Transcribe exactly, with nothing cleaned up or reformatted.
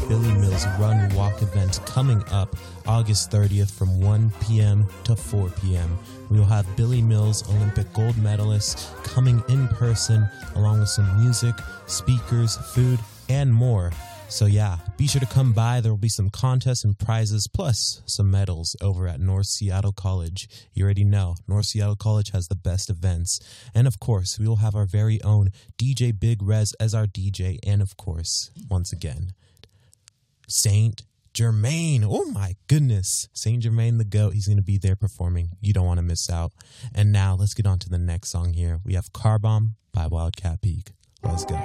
Billy Mills Run Walk event coming up August thirtieth from one p.m. to four p.m. We will have Billy Mills Olympic gold medalists coming in person along with some music, speakers, food, and more. So yeah, be sure to come by. There will be some contests and prizes, plus some medals over at North Seattle College. You already know, North Seattle College has the best events. And of course, we will have our very own D J Big Rez as our D J. And of course, once again, Saint Germain. Oh my goodness. Saint Germain the GOAT. He's going to be there performing. You don't want to miss out. And now let's get on to the next song here. We have Car Bomb by Wildcat Peak. Let's go.